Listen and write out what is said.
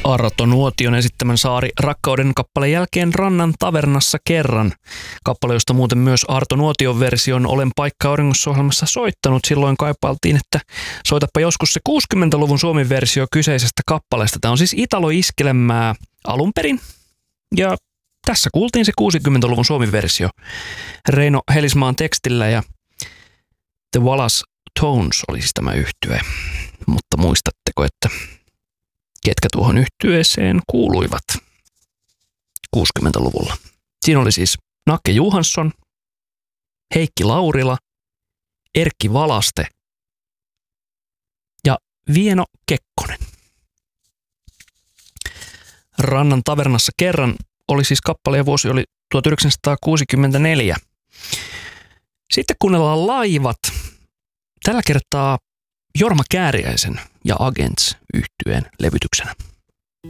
Arto Nuotion esittämän Saari rakkauden kappaleen jälkeen Rannan tavernassa kerran. Kappale, josta muuten myös Arto Nuotion version Olen paikka auringossa -ohjelmassa soittanut. Silloin kaipailtiin, että soitapa joskus se 60-luvun Suomi-versio kyseisestä kappaleesta. Tämä on siis Italo-iskelmää alun perin. Ja tässä kuultiin se 60-luvun Suomi-versio Reino Helismaan tekstillä ja The Wallace Tones oli siis tämä yhtye. Mutta muistatteko, että ketkä tuohon yhtyeeseen kuuluivat 60-luvulla? Siinä oli siis Nakke Johansson, Heikki Laurila, Erkki Valaste ja Vieno Kekkonen. Rannan tavernassa kerran oli siis kappale ja vuosi oli 1964. Sitten kuunnellaan Laivat. Tällä kertaa Jorma Kääriäisen ja Agents -yhtyeen levytyksenä.